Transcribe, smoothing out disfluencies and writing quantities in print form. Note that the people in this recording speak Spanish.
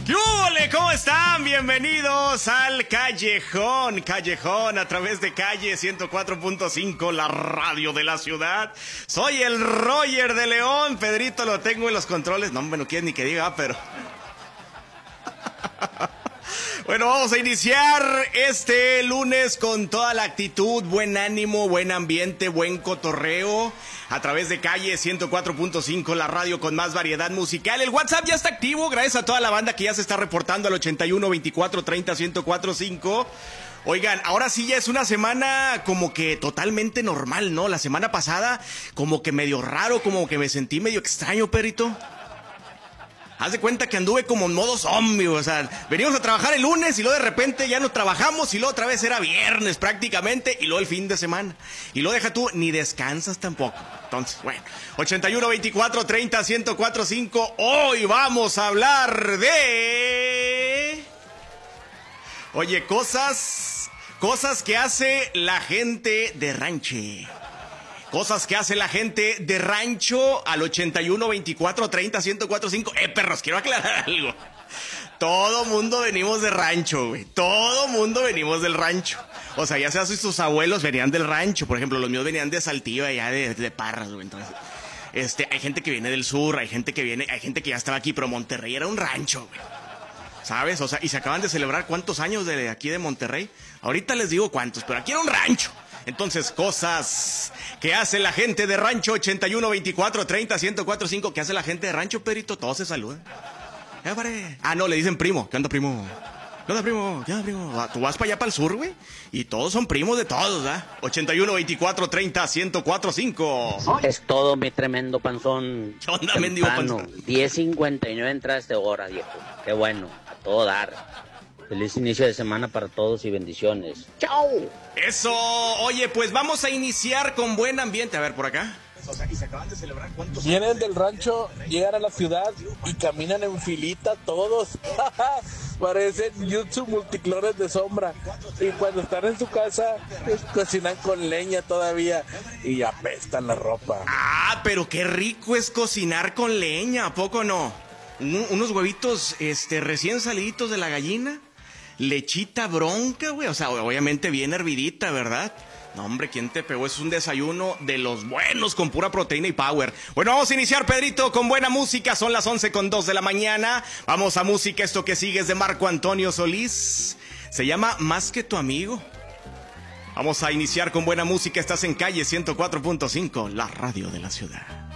¿Qué hule? ¿Cómo están? Bienvenidos al Callejón a través de Calle 104.5, la radio de la ciudad. Soy el Roger de León, Pedrito lo tengo en los controles. No, no quiere ni que diga, pero... Bueno, vamos a iniciar este lunes con toda la actitud, buen ánimo, buen ambiente, buen cotorreo. A través de Calle 104.5, la radio con más variedad musical. El WhatsApp ya está activo, gracias a toda la banda que ya se está reportando al 81 24 30 1045. Oigan, ahora sí ya es una semana como que totalmente normal, ¿no? La semana pasada como que medio raro, como que me sentí medio extraño, perrito. Haz de cuenta que anduve como en modo zombie, o sea, veníamos a trabajar el lunes y luego de repente ya no trabajamos y luego otra vez era viernes prácticamente y luego el fin de semana. Y luego deja tú, ni descansas tampoco. Entonces, bueno, 81 24 30 1045, hoy vamos a hablar de... Oye, cosas que hace la gente de ranche. Cosas que hace la gente de rancho al 81 24 30 1045. Perros, quiero aclarar algo. Todo mundo venimos de rancho, güey. Todo mundo venimos del rancho. O sea, ya sea sus abuelos venían del rancho. Por ejemplo, los míos venían de Saltillo, allá de Parras, güey. Entonces, hay gente que viene del sur, hay gente que ya estaba aquí, pero Monterrey era un rancho, güey. ¿Sabes? O sea, y se acaban de celebrar ¿cuántos años de aquí de Monterrey? Ahorita les digo cuántos, pero aquí era un rancho. Entonces, cosas que hace la gente de rancho, 81 24 30 1045. ¿Qué hace la gente de rancho, perito? Todos se saludan. No, le dicen primo. ¿Qué onda, primo? ¿Qué onda, primo? ¿Qué onda, primo? Tú vas para allá, para el sur, güey, y todos son primos de todos, ¿ah? 81 24 30 1045. Es todo, mi tremendo panzón. ¿Qué onda, mendigo panzón? 10:59 entraste hora, viejo. Qué bueno, a todo dar. Feliz inicio de semana para todos y bendiciones. ¡Chao! Eso, oye, pues vamos a iniciar con buen ambiente. A ver, por acá. Y se acaban de celebrar ¿cuántos? Vienen del rancho, llegan a la ciudad y caminan en filita todos. Parecen jutsu multiclores de sombra. Y cuando están en su casa, cocinan con leña todavía y apestan la ropa. Ah, pero qué rico es cocinar con leña, ¿a poco no? Unos huevitos recién saliditos de la gallina. Lechita bronca, güey, o sea, obviamente bien hervidita, ¿verdad? No, hombre, ¿quién te pegó? Es un desayuno de los buenos con pura proteína y power. Bueno, vamos a iniciar, Pedrito, con buena música. Son las 11:02 de la mañana. Vamos a música. Esto que sigue es de Marco Antonio Solís. Se llama Más que tu amigo. Vamos a iniciar con buena música. Estás en Calle 104.5, la radio de la ciudad.